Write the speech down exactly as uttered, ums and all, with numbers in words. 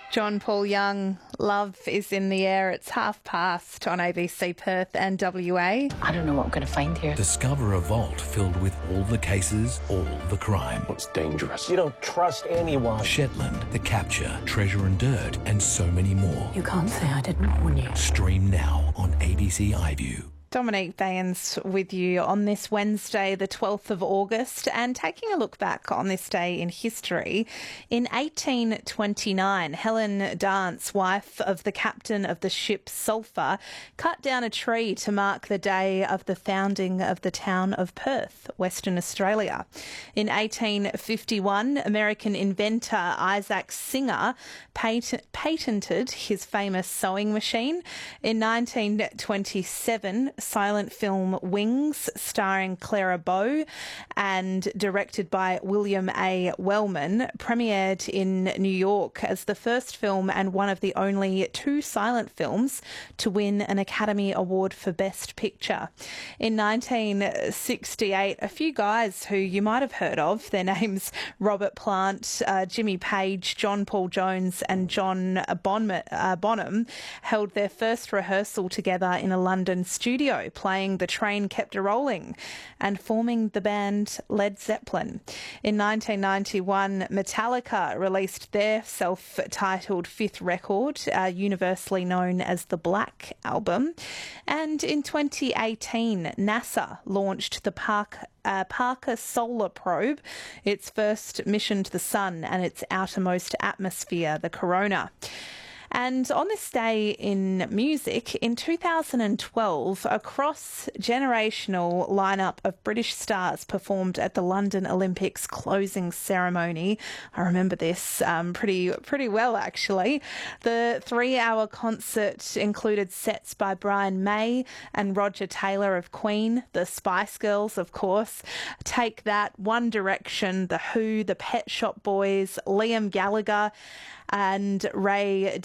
John Paul Young, Love is in the Air. It's half past on A B C Perth and W A. I don't know what I'm going to find here. Discover a vault filled with all the cases, all the crime. It's dangerous. You don't trust anyone. Shetland, The Capture, Treasure and Dirt, and so many more. You can't say I didn't warn you. Stream now on A B C iView. Dominique Bayans with you on this Wednesday, the twelfth of August, and taking a look back on this day in history. In eighteen twenty-nine, Helen Dance, wife of the captain of the ship Sulphur, cut down a tree to mark the day of the founding of the town of Perth, Western Australia. In eighteen fifty-one, American inventor Isaac Singer pat- patented his famous sewing machine. In nineteen twenty-seven, silent film Wings, starring Clara Bow and directed by William A. Wellman, premiered in New York as the first film and one of the only two silent films to win an Academy Award for Best Picture. In nineteen sixty-eight, a few guys who you might have heard of, their names Robert Plant, uh, Jimmy Page, John Paul Jones and John Bonham, uh, Bonham, held their first rehearsal together in a London studio, playing The Train Kept A-Rolling and forming the band Led Zeppelin. In nineteen ninety-one, Metallica released their self-titled fifth record, uh, universally known as the Black Album. And in twenty eighteen, NASA launched the Park Uh, Parker Solar Probe, its first mission to the sun and its outermost atmosphere, the corona. And on this day in music, in two thousand twelve, a cross-generational lineup of British stars performed at the London Olympics closing ceremony. I remember this um, pretty pretty well, actually. The three-hour concert included sets by Brian May and Roger Taylor of Queen, the Spice Girls, of course, Take That, One Direction, The Who, the Pet Shop Boys, Liam Gallagher and Ray